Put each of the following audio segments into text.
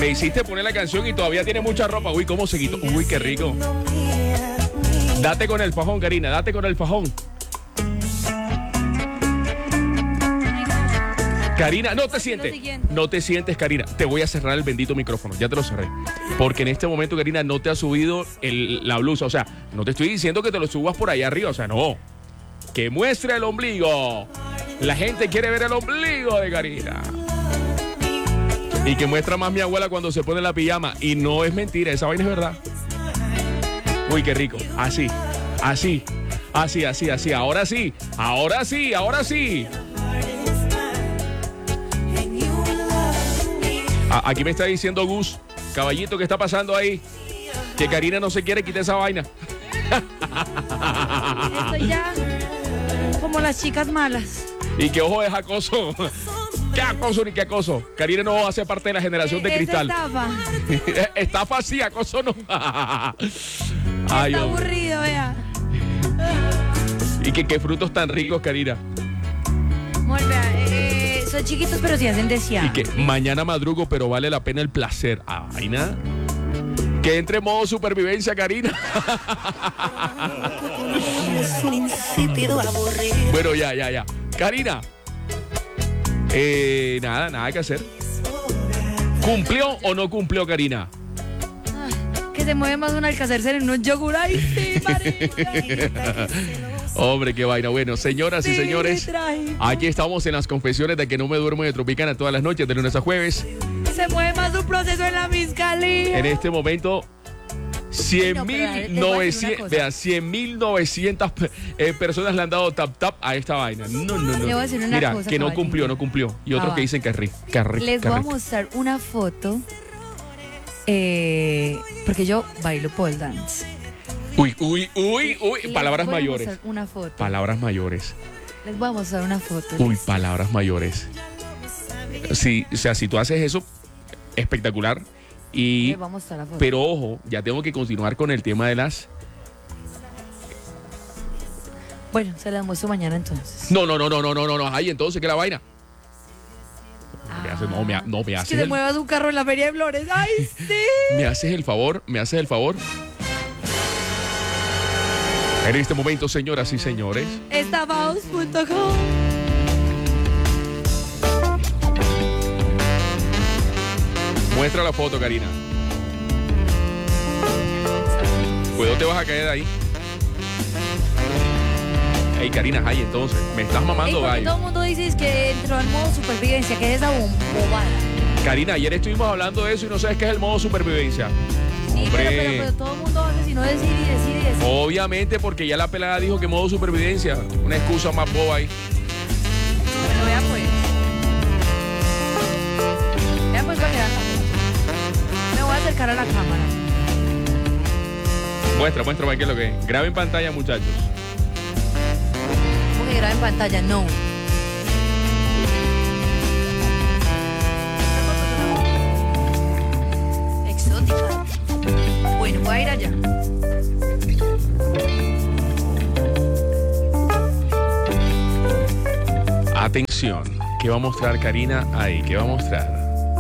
Me hiciste poner la canción y todavía tiene mucha ropa. Uy, cómo se quitó. Uy, qué rico. Date con el fajón, Karina, date con el fajón. Karina, no te sientes. No te sientes, Karina. Te voy a cerrar el bendito micrófono. Ya te lo cerré. Porque en este momento, Karina, no te ha subido la blusa. O sea, no te estoy diciendo que te lo subas por allá arriba. O sea, no. Que muestre el ombligo. La gente quiere ver el ombligo de Karina. Y que muestra más mi abuela cuando se pone la pijama. Y no es mentira, esa vaina es verdad. Uy, qué rico. Así, así, así, así, así. Ahora sí, ahora sí, ahora sí. Aquí me está diciendo Gus, caballito, ¿qué está pasando ahí? Que Karina no se quiere quitar esa vaina. Estoy ya como las chicas malas. Y que ojo es acoso. ¿Qué acoso ni qué acoso? Karina no hace parte de la generación de cristal. Estafa. Estafa sí, acoso no. Ay, está aburrido, vea. Y que qué frutos tan ricos, Karina. Muy bien, son chiquitos pero sí hacen desear. Y que mañana madrugo, pero vale la pena el placer. Ay, nada. Que entre en modo supervivencia, Karina. Bueno, ya. Karina. Nada que hacer. ¿Cumplió o no cumplió, Karina? Que se mueve más un alcacercer en un yogur. Ay, sí, marica. Hombre, qué vaina. Bueno, señoras y señores, aquí estamos en las confesiones de que no me duermo de Tropicana todas las noches, de lunes a jueves. Se mueve más un proceso en la fiscalía. En este momento, 100.900 personas le han dado tap a esta vaina. No. Le voy a decir una Mira, cosa, que no caballero. cumplió. Y otros que dicen que es rico. Les voy a mostrar una foto. Porque yo bailo pole dance. Uy. Palabras Les voy a mayores. mostrar una foto. Palabras mayores. Les voy a mostrar una foto. Uy, palabras mayores. Sí, o sea, si tú haces eso, espectacular. Les voy a mostrar la foto. Pero ojo, ya tengo que continuar con el tema de las... Bueno, se las muestro mañana entonces. No. Ay, entonces, ¿qué es la vaina? No me haces que se mueva su carro en la feria de flores. ¡Ay, sí! ¿Me haces el favor? En este momento, señoras y señores. Estafados.com. Muestra la foto, Karina. Cuidado, te vas a caer ahí. Ey, Karina, ay, entonces, me estás mamando gallo. Todo el mundo dice que entró al modo supervivencia, que es esa bobada. Karina, ayer estuvimos hablando de eso y no sabes qué es el modo supervivencia. Sí, Hombre. pero todo el mundo hace sino decir y decir y decir. Obviamente, porque ya la pelada dijo que modo supervivencia. Una excusa más boba ahí. Bueno, vea pues. Vea pues para que vean la foto. Me voy a acercar a la cámara. Muestra, qué es lo que es. Graba en pantalla, muchachos. ¿Cómo que graba en pantalla? No. Exótica. Bueno, voy a ir allá. Atención. ¿Qué va a mostrar Karina ahí? ¿Qué va a mostrar?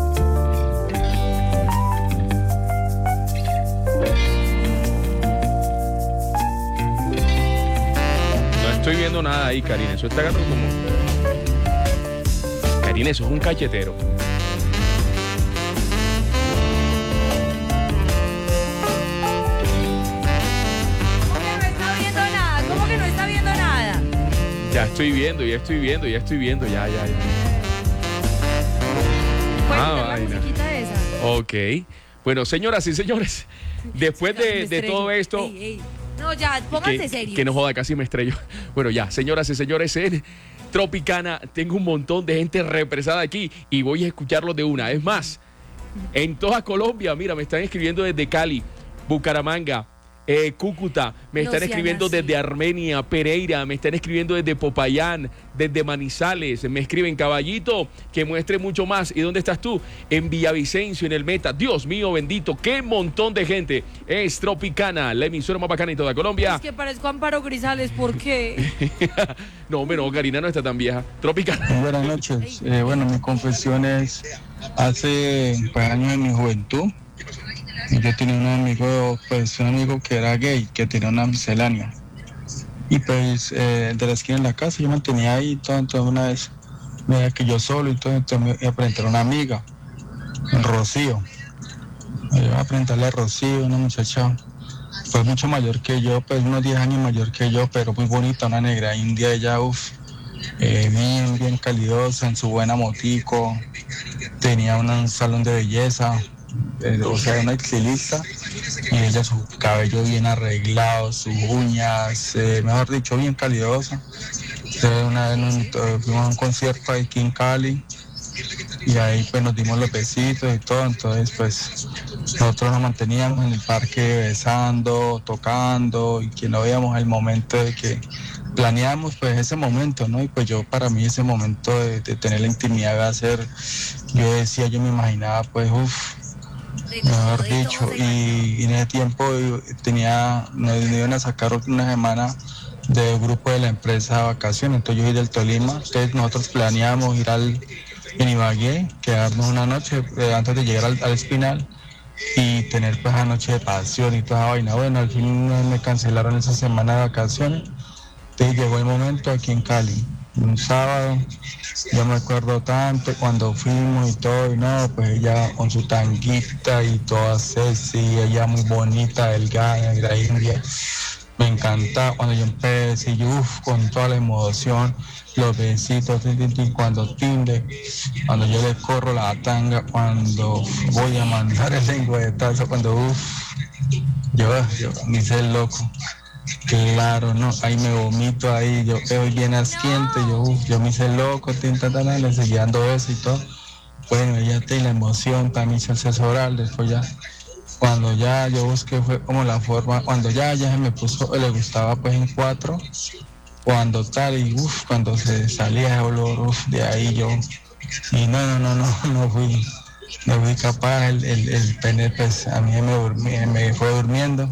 No estoy viendo nada ahí, Karina. Eso está agarrado como... Karina, eso es un cachetero. ¿Cómo que no está viendo nada? Ya estoy viendo. Ya. Bueno, la Vaina. musiquita esa. Ok. Bueno, señoras y señores, después de todo esto... Ey. No, ya, pónganse serios. Que no joda, casi me estrello. Bueno, ya, señoras y señores, en Tropicana tengo un montón de gente represada aquí y voy a escucharlos de una. Es más, en toda Colombia, mira, me están escribiendo desde Cali, Bucaramanga, Cúcuta, me No están sean escribiendo así. desde Armenia, Pereira, me están escribiendo desde Popayán, desde Manizales, me escriben Caballito, que muestre mucho más. ¿Y dónde estás tú? En Villavicencio, en el Meta. Dios mío bendito, qué montón de gente. Es Tropicana, la emisora más bacana en toda Colombia. Es que parezco Amparo Grisales, ¿por qué? No, pero Karina no está tan vieja. Tropicana. Buenas noches. Bueno, mi confesión es, hace pues, años en mi juventud, yo tenía un amigo que era gay, que tenía una miscelánea. Y pues de la esquina de la casa yo mantenía ahí y todo, entonces una vez me veía que yo solo y todo, entonces me iba a presentar a una amiga, Rocío. Me iba a presentarle a Rocío, una muchacha pues mucho mayor que yo, pues unos 10 años mayor que yo, pero muy bonita, una negra india, ella, bien calidosa, en su buena motico, tenía un salón de belleza, o sea, una estilista, y ella su cabello bien arreglado, sus uñas, mejor dicho, bien calidosa. Una vez fuimos a un concierto aquí en Cali, y ahí pues nos dimos los besitos y todo, entonces pues nosotros nos manteníamos en el parque besando, tocando, y que no veíamos el momento de que planeamos pues ese momento, ¿no? Y pues yo, para mí ese momento de tener la intimidad va a ser, yo me imaginaba pues, mejor dicho, y en ese tiempo nos iban a sacar una semana del grupo de la empresa de vacaciones, entonces yo soy del Tolima, entonces nosotros planeamos ir en Ibagué, quedarnos una noche antes de llegar al Espinal y tener pues esa noche de pasión y toda esa vaina. Bueno, al fin me cancelaron esa semana de vacaciones, entonces llegó el momento aquí en Cali, un sábado, yo me acuerdo tanto cuando fuimos y todo, y no, pues ella con su tanguita y toda sexy, ella muy bonita, delgada, negra india. Me encantaba cuando yo empecé, con toda la emoción, los besitos, cuando timbre, cuando yo le corro la tanga, cuando voy a mandar el lengüetazo, cuando yo me hice el loco. Claro, no, ahí me vomito, ahí yo quedo bien asquiente, yo me hice loco, le seguía dando eso y todo. Bueno, ella tiene la emoción, también hizo el sexo oral, después ya. Cuando ya yo busqué fue como la forma, cuando ya se me puso, le gustaba pues en 4, cuando tal y cuando se salía el olor, de ahí yo, y no fui capaz, el pene pues a mí me fue durmiendo,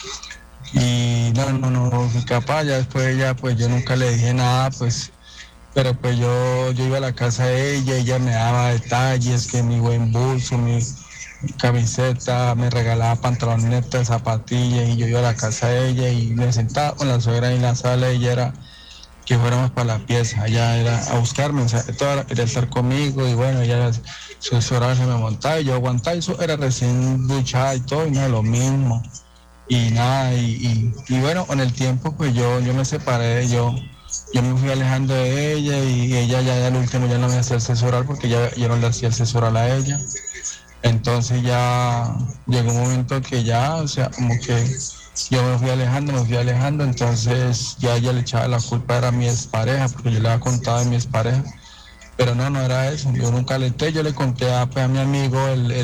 y no fui capaz, ya después ella pues yo nunca le dije nada pues, pero pues yo iba a la casa de ella me daba detalles, que mi buen buzo, mi camiseta, me regalaba pantalonetas, zapatillas, y yo iba a la casa de ella y me sentaba con la suegra en la sala, y ella era que fuéramos para la pieza, ella era a buscarme, o sea, toda quería estar conmigo, y bueno, ella su horario se me montaba y yo aguantaba, y eso era recién duchada y todo, y no, lo mismo, y nada, y bueno, con el tiempo pues yo me separé, yo me fui alejando de ella, y ella ya al último ya no me hacía el sexo oral porque yo no le hacía el sexo oral a ella. Entonces ya llegó un momento que ya, o sea, como que yo me fui alejando, entonces ya ella le echaba la culpa, era mi expareja, porque yo le había contado de mi expareja, pero no era eso, yo nunca le entré, yo le conté pues, a mi amigo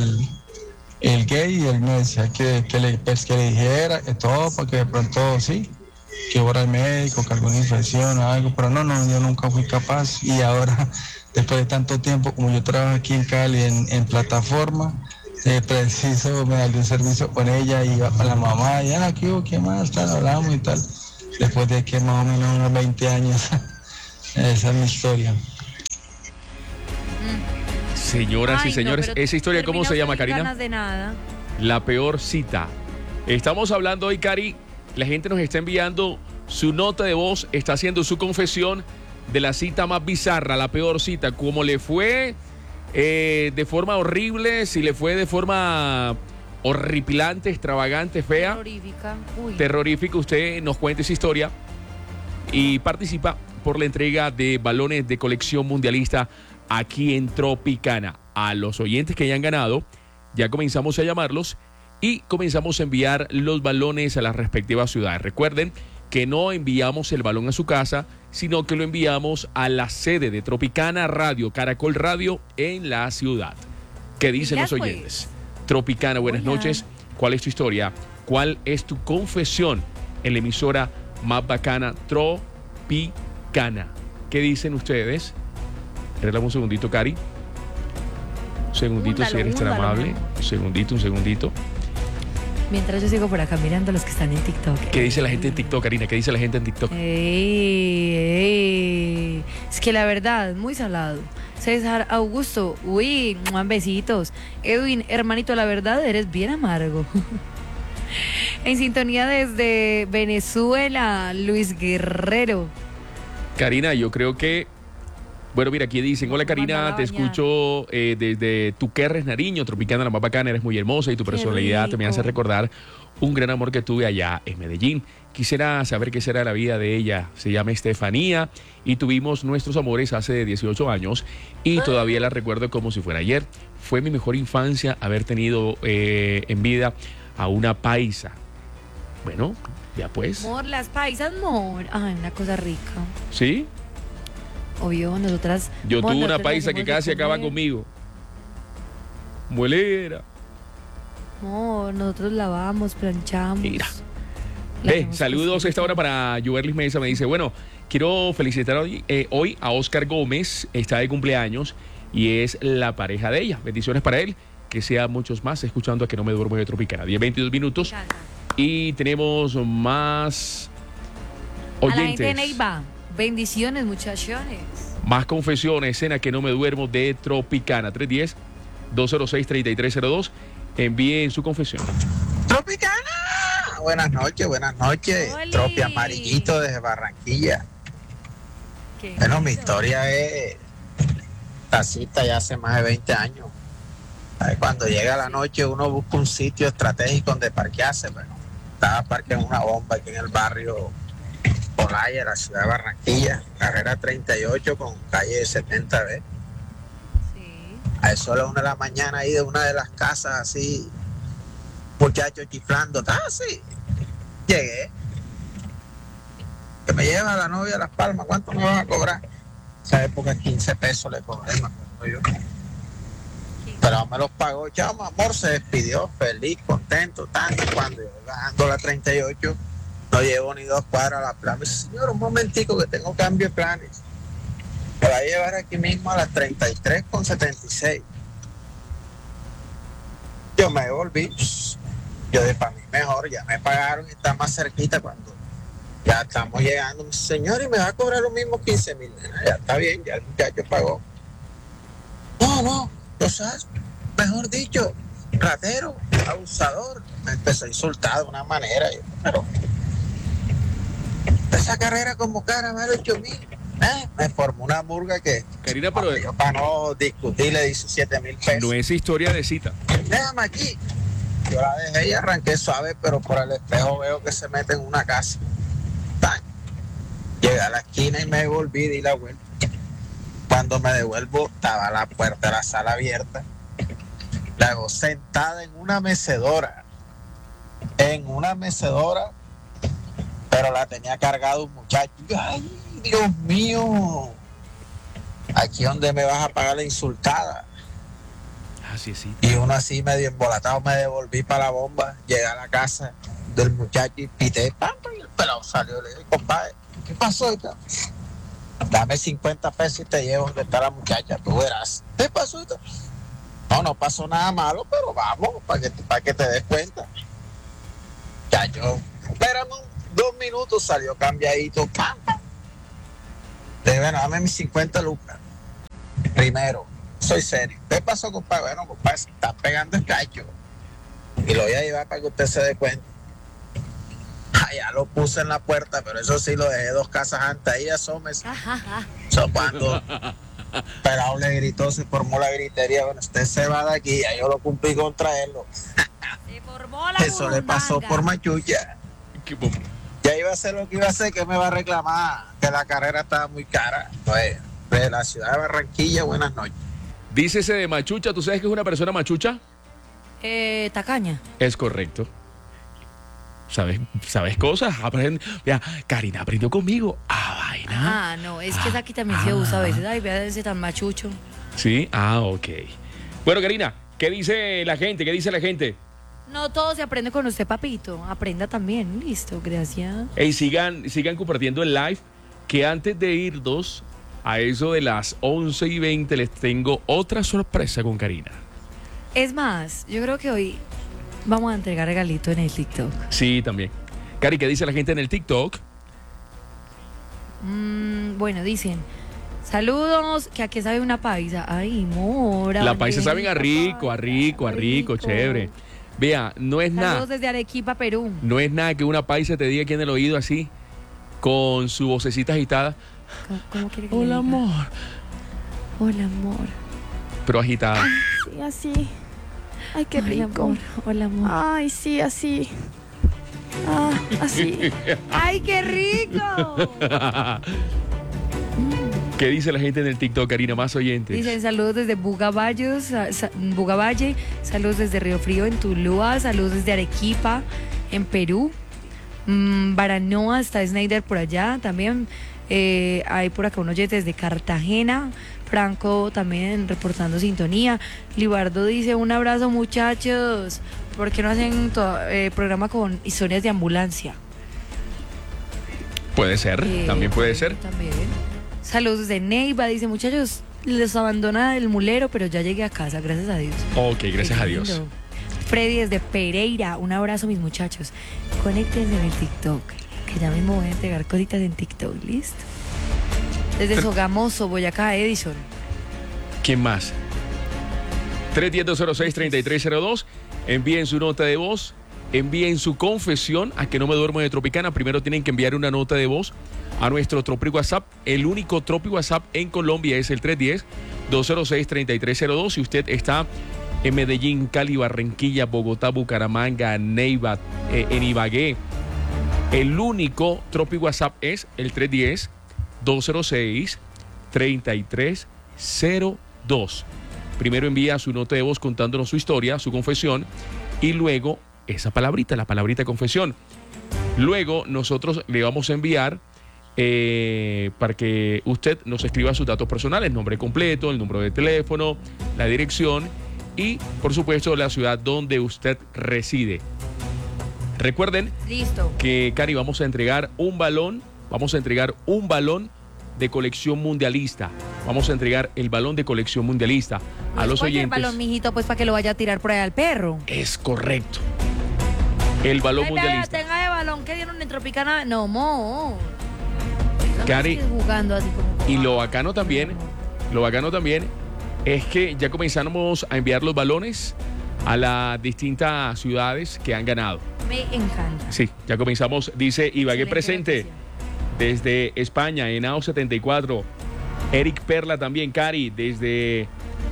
el gay, y él me decía que le dijera que todo, para que de pronto sí, que fuera el médico, que alguna infección o algo, pero yo nunca fui capaz, y ahora después de tanto tiempo, como yo trabajo aquí en Cali en plataforma, preciso me salió un servicio con ella, y iba con la mamá, y aquí ¿qué más? Tal, hablamos y tal. Después de que más o menos unos 20 años, esa es mi historia. Señoras y señores, esa historia, ¿cómo se llama, Karina? Ganas de nada. La peor cita. Estamos hablando hoy, Cari, la gente nos está enviando su nota de voz, está haciendo su confesión de la cita más bizarra, la peor cita, cómo le fue de forma horrible, si le fue de forma horripilante, extravagante, fea, terrorífica. Usted nos cuente esa historia y participa por la entrega de balones de colección mundialista aquí en Tropicana. A los oyentes que hayan ganado, ya comenzamos a llamarlos y comenzamos a enviar los balones a las respectivas ciudades. Recuerden que no enviamos el balón a su casa, sino que lo enviamos a la sede de Tropicana Radio, Caracol Radio, en la ciudad. ¿Qué dicen los oyentes? Tropicana, buenas noches. ¿Cuál es tu historia? ¿Cuál es tu confesión en la emisora más bacana, Tropicana? ¿Qué dicen ustedes? Regálame un segundito, Cari. Un segundito, si eres tan amable. Un segundito. Mientras yo sigo por acá mirando a los que están en TikTok. ¿Qué dice la gente en TikTok, Karina? ¿Qué dice la gente en TikTok? Es que la verdad, muy salado. César Augusto, uy, besitos. Edwin, hermanito, la verdad, eres bien amargo. En sintonía desde Venezuela, Luis Guerrero. Karina, yo creo que... Bueno, mira, aquí dicen, hola Karina, te escucho desde Tuquerres, Nariño, Tropicana, la más bacana, eres muy hermosa y tu personalidad te me hace recordar un gran amor que tuve allá en Medellín. Quisiera saber qué será la vida de ella. Se llama Estefanía y tuvimos nuestros amores hace 18 años y todavía la recuerdo como si fuera ayer. Fue mi mejor infancia haber tenido en vida a una paisa. Bueno, ya pues. Amor, las paisas, amor. Ay, una cosa rica. ¿Sí? Obvio, nosotras... Yo tuve una paisa que casi acaba conmigo. Muelera. Amor, nosotros lavamos, planchamos. Mira. Saludos a esta hora para Juberlis Mesa. Me dice, bueno, quiero felicitar hoy a Oscar Gómez. Está de cumpleaños y es la pareja de ella. Bendiciones para él. Que sea muchos más escuchando a Que No Me Duermo de Tropicana. 10:22 minutos. Y tenemos más oyentes. A la gente de Neiva. Bendiciones, muchachones. Más confesiones en A Que No Me Duermo de Tropicana. 310-206-3302. Envíen su confesión. Tropicana. Buenas noches. ¡Oli! Tropi amarillito desde Barranquilla. Bueno, mi historia es tacita ya hace más de 20 años. Cuando llega la noche uno busca un sitio estratégico donde parquearse. Bueno, estaba parqueado en una bomba aquí en el barrio Olaya, la ciudad de Barranquilla, carrera 38 con calle 70B. Sí. A eso a las 1 de la mañana ahí de una de las casas así, muchachos chiflando, así. Llegué. Que me lleva la novia a Las Palmas, ¿cuánto me van a cobrar? Esa época 15 pesos le cobré, me acuerdo yo. Pero me los pagó, chamo, amor, se despidió, feliz, contento, tanto. Cuando yo bajando la 38, no llevo ni 2 cuadras a la playa. Me dice, señor, un momentico que tengo cambio de planes. Me va a llevar aquí mismo a las 33,76. Yo me devolví. Yo de para mí mejor, ya me pagaron y está más cerquita cuando ya estamos llegando. Me dice, señor, y me va a cobrar lo mismo 15,000. Ya está bien, ya el muchacho pagó. No, sabes, mejor dicho, ratero, abusador. Me empezó a insultar de una manera. Pero esa carrera como cara vale 8,000. Me formó una murga que Karina, pero yo para no discutir le di 7,000 pesos. no es historia de cita. Déjame aquí. Yo la dejé y arranqué suave, pero por el espejo veo que se mete en una casa. Llegué a la esquina y me devolví, di la vuelta. Cuando me devuelvo, estaba la puerta de la sala abierta. La hago sentada en una mecedora. Pero la tenía cargado un muchacho. ¡Ay, Dios mío! Aquí donde me vas a pagar la insultada. Así sí. Y uno así medio embolatado me devolví para la bomba. Llegué a la casa del muchacho y pité. ¡Pam! Y el pelado salió. Le dije, compadre, ¿qué pasó? Dame 50 pesos y te llevo donde está la muchacha, tú verás. ¿Qué pasó? No pasó nada malo, pero vamos, para que te des cuenta. Ya yo, espérame 2 minutos, salió cambiadito. ¡Pam! Le dije, bueno, dame mis 50 lucas. Primero, soy serio. ¿Qué pasó, compadre? Bueno, compadre, se está pegando el cacho. Y lo voy a llevar para que usted se dé cuenta. Ya lo puse en la puerta, pero eso sí lo dejé 2 casas antes. Ahí asómese. Cuando Pelao le gritó, se formó la gritería. Bueno, usted se va de aquí, ya yo lo cumplí con traerlo. Se formó la Eso le pasó por machucha. Ya iba a hacer lo que iba a hacer, que me va a reclamar que la carrera estaba muy cara. Pues, de la ciudad de Barranquilla, buenas noches. Dícese de machucha, ¿tú sabes que es una persona machucha? Tacaña. Es correcto. ¿Sabes cosas? Mira, Karina aprendió conmigo. Vaina. No, es que aquí también se usa a veces. Ay, vea ese tan machucho. Sí, ok. Bueno, Karina, ¿qué dice la gente? No todo se aprende con usted, papito. Aprenda también. Listo, gracias. Hey, sigan compartiendo el live, que antes de irnos, a eso de las 11:20, les tengo otra sorpresa con Karina. Es más, yo creo que hoy vamos a entregar regalito en el TikTok. Sí, también. Cari, ¿qué dice la gente en el TikTok? Bueno, dicen, saludos, que aquí sabe una paisa. Ay, mora. La paisa saben a rico, chévere. Vea, no es nada. Saludos desde Arequipa, Perú. No es nada que una paisa te diga aquí en el oído así, con su vocecita agitada. ¿Cómo quiere que le Hola, diga? amor. Hola, amor. Pero agitada. Sí, así. Ay, qué Hola, rico. amor. Hola, amor. Ay, sí, así. Ah, así. ¡Ay, qué rico! ¿Qué dice la gente en el TikTok, Karina? Más oyentes. Dicen saludos desde Bugavallo, Bugavalle, saludos desde Río Frío en Tuluá, saludos desde Arequipa en Perú, Baranoa, está Snyder por allá también, hay por acá un oyente desde Cartagena, Franco también reportando sintonía, Libardo dice un abrazo muchachos, ¿por qué no hacen programa con historias de ambulancia? Puede ser, también puede ser. También. Saludos desde Neiva, dice muchachos, les abandona el mulero, pero ya llegué a casa, gracias a Dios. Ok, gracias a Qué Dios. lindo. Freddy desde Pereira, un abrazo mis muchachos. Conéctense en el TikTok, que ya mismo voy a entregar cositas en TikTok, ¿listo? Desde Sogamoso, Boyacá, Edison. ¿Quién más? 310-206-3302. Envíen su nota de voz, envíen su confesión a que no me duermo de Tropicana. Primero tienen que enviar una nota de voz a nuestro Tropi WhatsApp. El único Tropi WhatsApp en Colombia es el 310-206-3302. Si usted está en Medellín, Cali, Barranquilla, Bogotá, Bucaramanga, Neiva, en Ibagué, el único Tropi WhatsApp es el 310-206-3302. Primero envía su nota de voz contándonos su historia, su confesión, y luego esa palabrita, la palabrita confesión. Luego nosotros le vamos a enviar para que usted nos escriba sus datos personales, nombre completo, el número de teléfono, la dirección y, por supuesto, la ciudad donde usted reside. Recuerden Listo. que, Cari, vamos a entregar un balón de colección mundialista. Vamos a entregar el balón de colección mundialista a los Cualquier oyentes. balón, mijito, pues para que lo vaya a tirar por ahí al perro. Es correcto. El balón Ay, mundialista. tenga de balón que dieron en Tropicana. No, mo. No Cari, estés jugando así como. y lo bacano también es que ya comenzamos a enviar los balones a las distintas ciudades que han ganado. Me encanta. Sí, ya comenzamos, dice Ibagué Excelente presente noticia. desde España, en AO 74. Eric Perla también, Cari, desde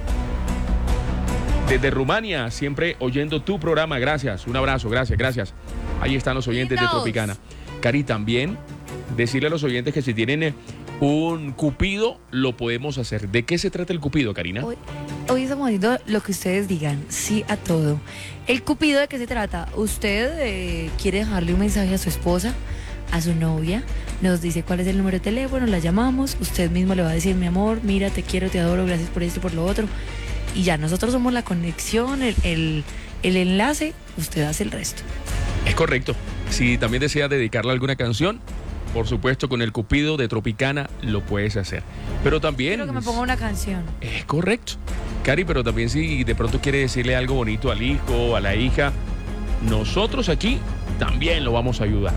Rumania, siempre oyendo tu programa. Gracias, un abrazo, gracias. Ahí están los oyentes de Lindos. Tropicana. Cari, también decirle a los oyentes que si tienen un cupido, lo podemos hacer. ¿De qué se trata el cupido, Karina? Hoy estamos haciendo lo que ustedes digan, sí a todo. ¿El cupido de qué se trata? Usted quiere dejarle un mensaje a su esposa, a su novia, nos dice cuál es el número de teléfono, la llamamos, usted mismo le va a decir, mi amor, mira, te quiero, te adoro, gracias por esto y por lo otro. Y ya, nosotros somos la conexión, el enlace, usted hace el resto. Es correcto. Si también deseas dedicarle alguna canción, por supuesto, con el cupido de Tropicana lo puedes hacer. Pero también... Quiero que me ponga una canción. Es correcto. Cari, pero también si de pronto quiere decirle algo bonito al hijo, a la hija, nosotros aquí también lo vamos a ayudar.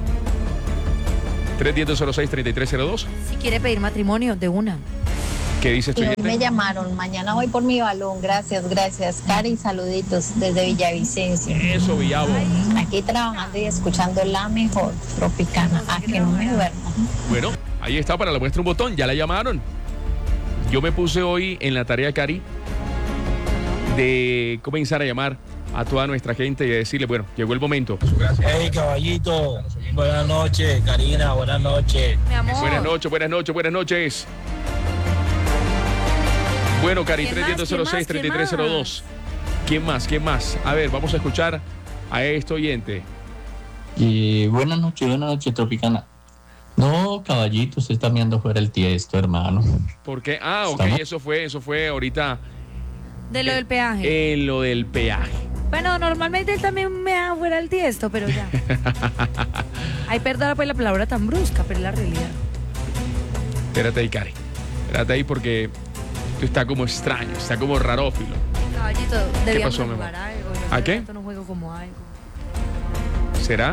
310-206-3302. Si quiere pedir matrimonio, de una. ¿Qué dice tu Y hoy oyente? me llamaron, mañana voy por mi balón, gracias. Cari, saluditos desde Villavicencio. Eso, Villavo. Aquí trabajando y escuchando la mejor Tropicana, a que no me duermo. Bueno, ahí está, para la muestra un botón, ya la llamaron. Yo me puse hoy en la tarea, Cari, de comenzar a llamar a toda nuestra gente y a decirle, bueno, llegó el momento. Hey, caballito, buenas noches, Karina, buenas noches. Mi amor. Buenas noches. Bueno, Cari, ¿Quién más? 310-206-3302. ¿Quién más? A ver, vamos a escuchar a este oyente. Y buenas noches, Tropicana. No, caballito, usted está mirando fuera el tiesto, hermano. ¿Por qué? Ah, ok, ¿Estamos? eso fue ahorita. De lo del peaje. En lo del peaje. Bueno, normalmente él también me da fuera el tiesto, pero ya. Ay, perdona pues la palabra tan brusca, pero es la realidad. Espérate ahí, Cari. Espérate ahí porque tú está como extraño, está como rarófilo. Caballito, debíamos pasó, mi jugar amor? algo. Yo ¿A hace qué? rato no juego como algo. ¿Será?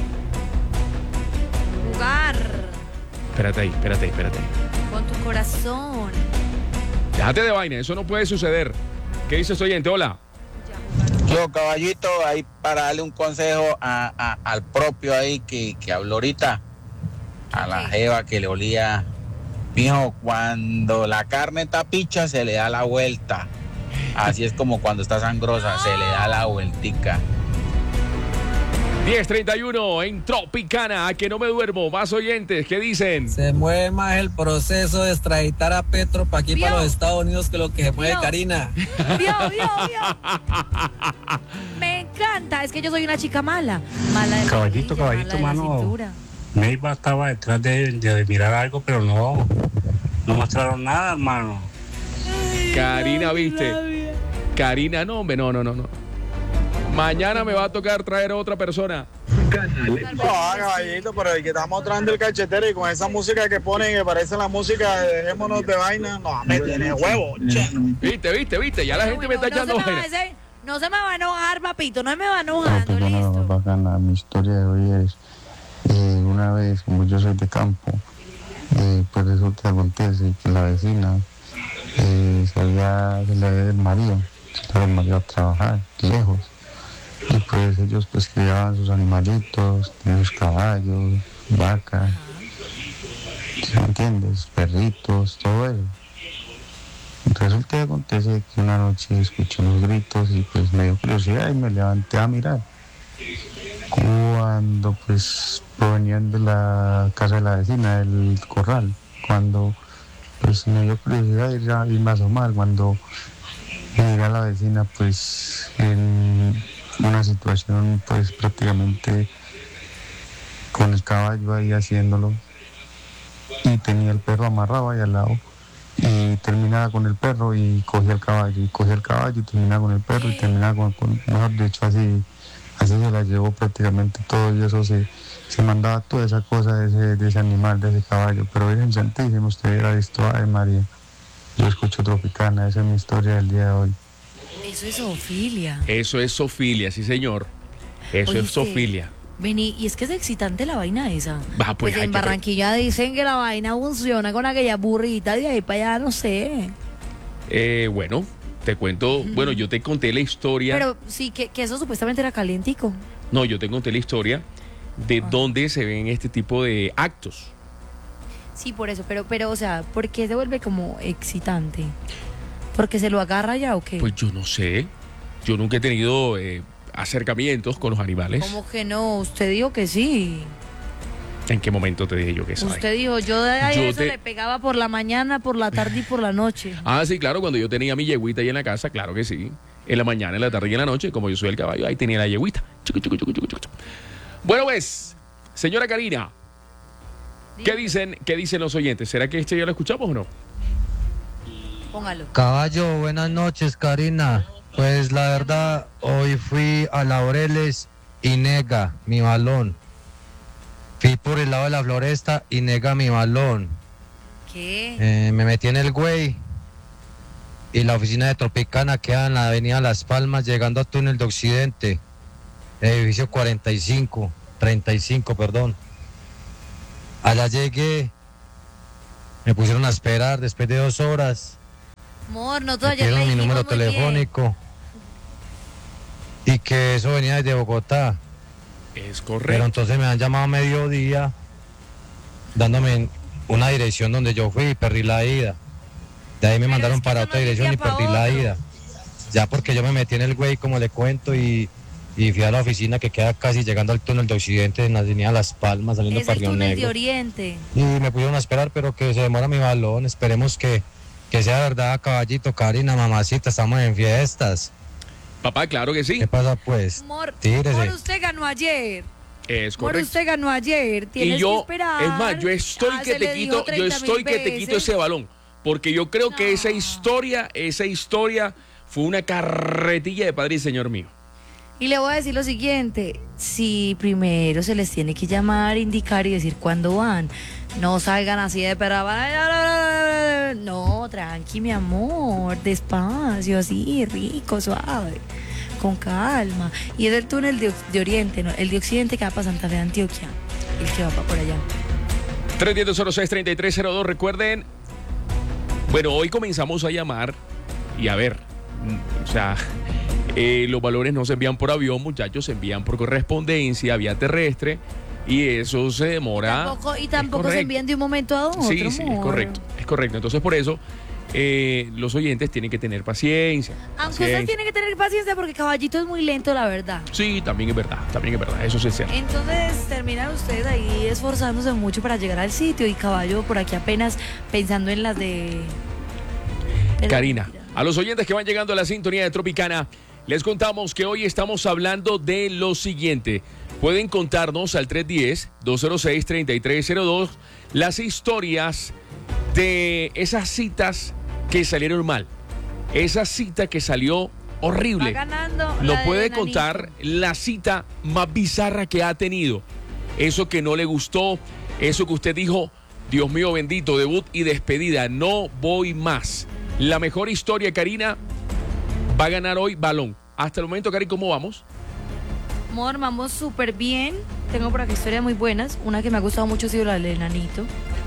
Jugar Espérate ahí. con tu corazón. Déjate de vaina, eso no puede suceder. ¿Qué dices, oyente? Hola. Yo, caballito, ahí para darle un consejo al propio ahí que habló ahorita, a la jeva que le olía. Mijo, cuando la carne está picha se le da la vuelta. Así es como cuando está sangrosa, se le da la vueltica. 10:31 en Tropicana, a que no me duermo. Más oyentes, ¿qué dicen? Se mueve más el proceso de extraditar a Petro para aquí, para los Estados Unidos, que lo que se mueve Karina. Vio. Me encanta, es que yo soy una chica mala. Mala de la Caballito, rodilla, mala de la mano. cintura. Neiva estaba detrás de mirar algo, pero no mostraron nada, hermano. Karina, ¿viste? Karina, no, hombre, no. Mañana me va a tocar traer a otra persona. No, caballito, pero el que está mostrando el cachetero y con esa música que ponen que parece la música de Dejémonos de Vaina, no, me tiene huevo, che. ¿Viste? Ya la gente me está echando vaina. No se me va a enojar, papito, no me va enojando, Pues listo. no, bacana. Mi historia de hoy es, una vez, como yo soy de campo, pues resulta que acontece que la vecina se le había el marido a trabajar lejos. Y pues ellos pues criaban sus animalitos, tenían sus caballos, vacas, ¿sí me entiendes? Perritos, todo eso. Resulta que acontece que una noche escuché unos gritos y pues me dio curiosidad y me levanté a mirar. Cuando pues provenían de la casa de la vecina, del corral, cuando pues me dio curiosidad irme a asomar, cuando llegué a la vecina pues en una situación pues prácticamente con el caballo ahí haciéndolo y tenía el perro amarrado ahí al lado y terminaba con el perro y cogía el caballo y terminaba con el perro y terminaba con mejor dicho así se la llevó prácticamente todo y eso se mandaba toda esa cosa de ese animal, de ese caballo, pero Virgen Santísima, usted hubiera visto, ay María, yo escucho Tropicana, esa es mi historia del día de hoy. Eso es zoofilia. Eso es zoofilia, sí señor. Eso Oye, es zoofilia. Vení, y es que es excitante la vaina esa. Pues en Barranquilla dicen que la vaina funciona con aquella burrita de ahí para allá, no sé. Bueno, te cuento, bueno, yo te conté la historia. Pero sí, que eso supuestamente era calientico. No, yo te conté la historia de dónde se ven este tipo de actos. Sí, por eso, pero, o sea, ¿por qué se vuelve como excitante? ¿Porque se lo agarra ya o qué? Pues yo no sé. Yo nunca he tenido acercamientos con los animales. ¿Cómo que no? Usted dijo que sí. ¿En qué momento te dije yo que sabe? Usted dijo, yo le pegaba por la mañana, por la tarde y por la noche. Ah, sí, claro, cuando yo tenía mi yeguita ahí en la casa, claro que sí. En la mañana, en la tarde y en la noche, como yo soy el caballo, ahí tenía la yeguita. Bueno, pues, señora Karina, ¿qué dicen los oyentes? ¿Será que ya lo escuchamos o no? Póngalo. Caballo, buenas noches, Karina. Pues la verdad, hoy fui a Laureles y nega mi balón. Fui por el lado de la floresta y nega mi balón. ¿Qué? Me metí en el güey y la oficina de Tropicana queda en la avenida Las Palmas, llegando a Túnel de Occidente, edificio 35, perdón. Allá llegué, me pusieron a esperar después de 2 horas. Amor, no Me todavía dieron mi número muy bien. telefónico y que eso venía desde Bogotá. Es correcto. Pero entonces me han llamado a mediodía dándome una dirección donde yo fui y perdí la ida. De ahí me mandaron para otra dirección y perdí la ida. Ya porque yo me metí en el güey, como le cuento, y fui a la oficina que queda casi llegando al túnel de Occidente en la avenida Las Palmas, saliendo para Río túnel Negro. de Oriente. Y me pudieron a esperar, pero que se demora mi balón. Esperemos que sea verdad, caballito, Karina, mamacita, estamos en fiestas. Papá, claro que sí. ¿Qué pasa pues? Amor, Tírese. usted ganó ayer. Es Amor, correcto. usted ganó ayer. Tienes Y yo, que esperar. es más, yo estoy que se le te dijo quito, 30.000 ese balón. Porque yo creo que esa historia fue una carretilla de padre y señor mío. Y le voy a decir lo siguiente, si primero se les tiene que llamar, indicar y decir cuándo van, no salgan así de perra. No, tranqui, mi amor, despacio, así, rico, suave, con calma. Y es el túnel de Oriente, ¿no? El de Occidente que va para Santa Fe de Antioquia, el que va para por allá. 310-06-3302, recuerden, bueno, hoy comenzamos a llamar y a ver, o sea, los valores no se envían por avión, muchachos, se envían por correspondencia, vía terrestre, y eso se demora. Tampoco se envían de un momento a otro. Sí, es correcto. Entonces, por eso, los oyentes tienen que tener paciencia. Aunque ustedes tienen que tener paciencia porque Caballito es muy lento, la verdad. Sí, también es verdad, eso sí es cierto. Entonces terminan ustedes ahí esforzándose mucho para llegar al sitio y Caballo por aquí apenas pensando en las de Karina, a los oyentes que van llegando a la sintonía de Tropicana, les contamos que hoy estamos hablando de lo siguiente. Pueden contarnos al 310-206-3302 las historias de esas citas que salieron mal. Esa cita que salió horrible. Va ganando. Nos puede contar la cita más bizarra que ha tenido. Eso que no le gustó, eso que usted dijo, Dios mío bendito, debut y despedida, no voy más. La mejor historia, Karina, va a ganar hoy balón. Hasta el momento, Cari, ¿cómo vamos? Amor, vamos súper bien. Tengo por aquí historias muy buenas. Una que me ha gustado mucho ha sido la del enanito.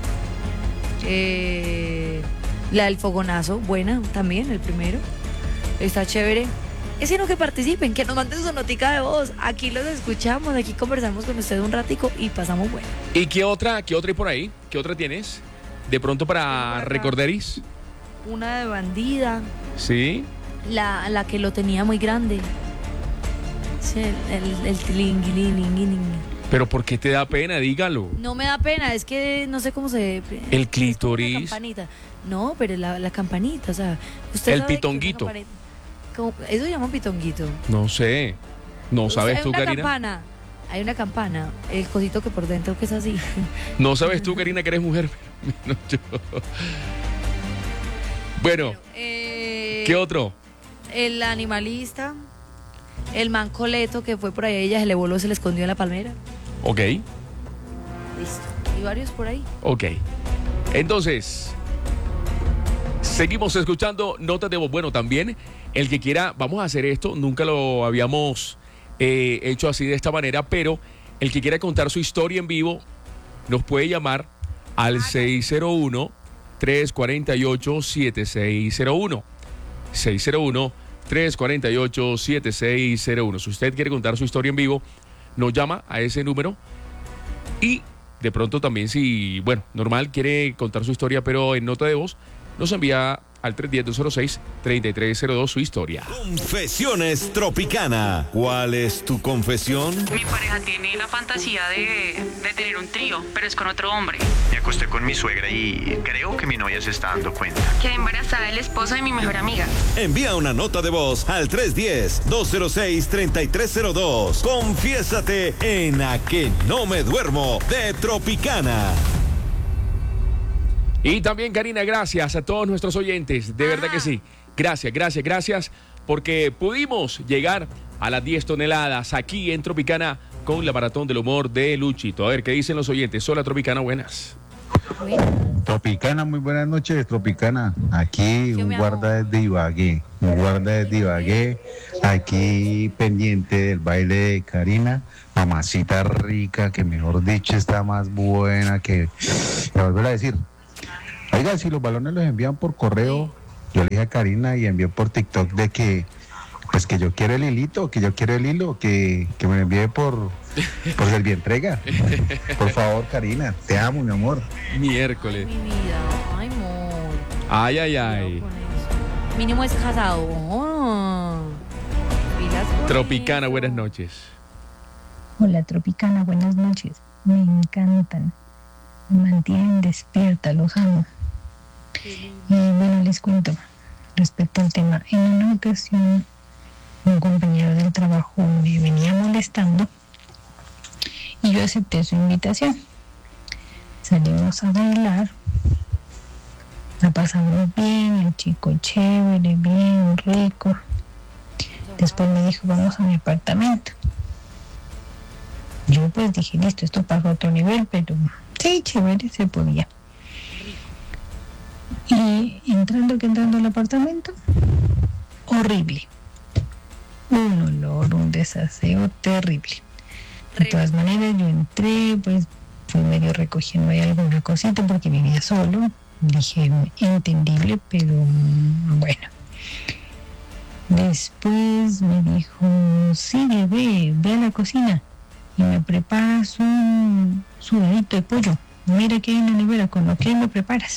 La del fogonazo, buena también, el primero. Está chévere. Es sino que participen, que nos manden su notica de voz. Aquí los escuchamos, aquí conversamos con ustedes un ratico y pasamos bueno. ¿Y qué otra hay por ahí? ¿Qué otra tienes? De pronto para recorderis. Una de bandida. Sí. La que lo tenía muy grande. Sí, el tilinguilinguiling. ¿Pero por qué te da pena? Dígalo. No me da pena, es que no sé cómo se... El clítoris. La campanita. No, pero la campanita, o sea... ¿Usted el pitonguito? ¿Eso se llama pitonguito? No sé. ¿No sabes tú, Karina? Hay una campana, el cosito que por dentro que es así. ¿No sabes tú, Karina, que eres mujer? No, yo... Bueno, ¿qué otro? El animalista, el mancoleto que fue por ahí, ella se le voló, se le escondió en la palmera. Ok. Listo. Y varios por ahí. Ok. Entonces, seguimos escuchando notas de voz. Bueno, también el que quiera, vamos a hacer esto, nunca lo habíamos hecho así de esta manera, pero el que quiera contar su historia en vivo nos puede llamar al 601-348-7601. 601-348-7601. Si usted quiere contar su historia en vivo, nos llama a ese número. Y de pronto también, si, bueno, normal, quiere contar su historia, pero en nota de voz, nos envía al 310-206-3302 su historia. Confesiones Tropicana. ¿Cuál es tu confesión? Mi pareja tiene la fantasía de tener un trío, pero es con otro hombre. Me acosté con mi suegra y creo que mi novia se está dando cuenta. Quedé embarazada del esposo de mi mejor amiga. Envía una nota de voz al 310-206-3302. Confiésate en A Que No Me Duermo de Tropicana. Y también, Karina, gracias a todos nuestros oyentes, de verdad que sí. Gracias, porque pudimos llegar a las 10 toneladas aquí en Tropicana con la Maratón del Humor de Luchito. A ver, ¿qué dicen los oyentes? Hola, Tropicana, buenas. Tropicana, muy buenas noches, Tropicana. Aquí un guarda de Ibagué, aquí pendiente del baile de Karina. Mamacita rica, que mejor dicho está más buena que... Voy a volver a decir... Oiga, si los balones los envían por correo, yo le dije a Karina y envió por TikTok de que, pues que yo quiero el hilito, que yo quiero el hilo, que me envíe por Servientrega. Por favor, Karina, te amo, mi amor. Miércoles. Mi vida, ay, amor. Ay. Mínimo es casado. Tropicana, buenas noches. Hola, Tropicana, buenas noches. Me encantan. Me mantienen despierta, los amo. Y bueno, les cuento respecto al tema. En una ocasión, un compañero del trabajo me venía molestando y yo acepté su invitación. Salimos a bailar, la pasamos bien, el chico chévere, bien rico. Después me dijo, vamos a mi apartamento. Yo pues dije, listo, esto pasó a otro nivel, pero sí, chévere, se podía. Y entrando al apartamento, horrible. Un olor, un desaseo terrible. De todas maneras, yo entré, pues fui medio recogiendo ahí alguna cosita porque vivía solo. Dije, entendible, pero bueno. Después me dijo, sí, ve a la cocina y me preparas un sudadito de pollo. Mira que hay en la nevera, con lo que me preparas.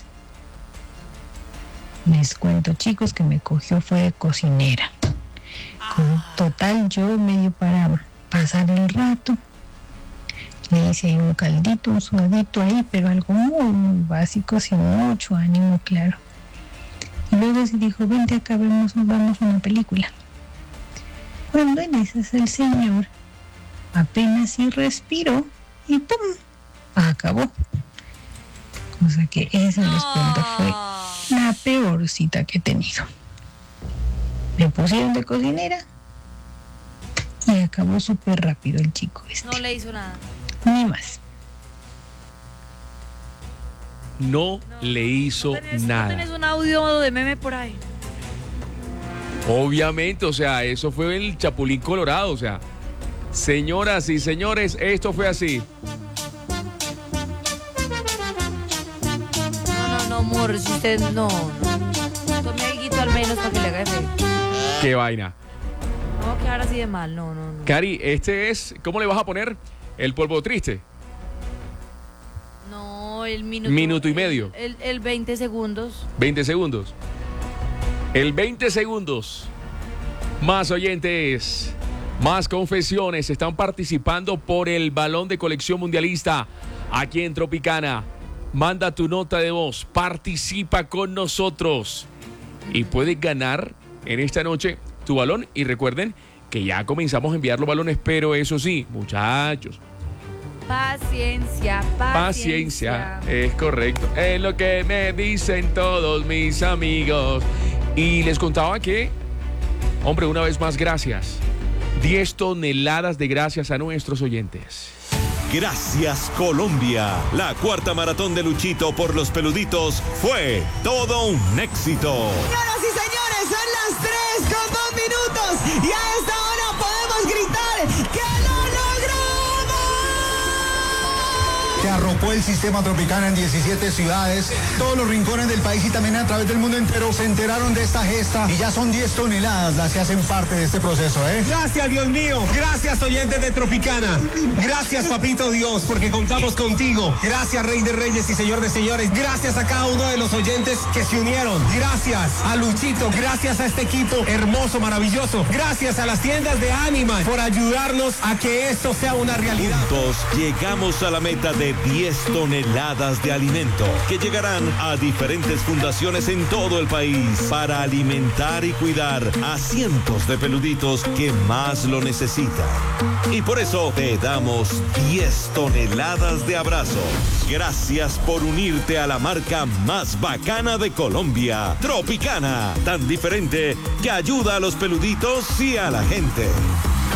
Les cuento, chicos, que me cogió fue de cocinera. Total, yo medio para pasar el rato. Le hice ahí un caldito, un sudadito ahí, pero algo muy básico, sin mucho ánimo, claro. Y luego se dijo, vente acá, vamos a una película. Cuando en esas el señor apenas sí respiró y ¡pum! Acabó. Cosa que esa les cuento fue la peor cita que he tenido. Me pusieron de cocinera y acabó súper rápido el chico este. No le hizo nada. Ni más. No le hizo nada. ¿No tenés un audio de meme por ahí? Obviamente, o sea, eso fue el Chapulín Colorado, o sea. Señoras y señores, esto fue así. No, amor, si usted no. Tome algo al menos para que le haga efecto. Qué vaina. No va a quedar así de mal, no. Cari, este es, ¿cómo le vas a poner? El polvo triste. No, el minuto. Minuto y medio. El 20 segundos. 20 segundos. El 20 segundos. Más oyentes, más confesiones están participando por el balón de colección mundialista aquí en Tropicana. Manda tu nota de voz, participa con nosotros y puedes ganar en esta noche tu balón. Y recuerden que ya comenzamos a enviar los balones, pero eso sí, muchachos, Paciencia, es correcto. Es lo que me dicen todos mis amigos. Y les contaba que, hombre, una vez más, gracias. 10 toneladas de gracias a nuestros oyentes. Gracias, Colombia. La cuarta maratón de Luchito por los peluditos fue todo un éxito. Señoras y señores, son las 3:02 y a esta hora podemos gritar que lo logramos. Que arropó el sistema Tropicana en 17 ciudades, todos los rincones del país y también a través del mundo entero se enteraron de esta gesta y ya son 10 toneladas las que hacen parte de este proceso, ¿eh? Gracias, Dios mío. Gracias, oyentes de Tropicana. Gracias, papito Dios, porque contamos contigo. Gracias, Rey de Reyes y Señor de Señores. Gracias a cada uno de los oyentes que se unieron. Gracias a Luchito. Gracias a este equipo hermoso, maravilloso. Gracias a las tiendas de Animal por ayudarnos a que esto sea una realidad. Juntos llegamos a la meta de 10 toneladas de alimento que llegarán a diferentes fundaciones en todo el país para alimentar y cuidar a cientos de peluditos que más lo necesitan. Y por eso te damos 10 toneladas de abrazos. Gracias por unirte a la marca más bacana de Colombia, Tropicana, tan diferente que ayuda a los peluditos y a la gente.